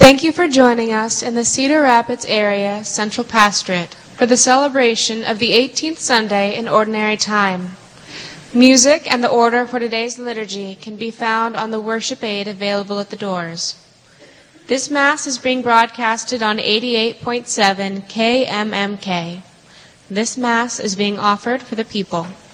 Thank you for joining us in the Cedar Rapids Area Central Pastorate for the celebration of the 18th Sunday in Ordinary Time. Music and the order for today's liturgy can be found on the worship aid available at the doors. This Mass is being broadcasted on 88.7 KMMK. This Mass is being offered for the people.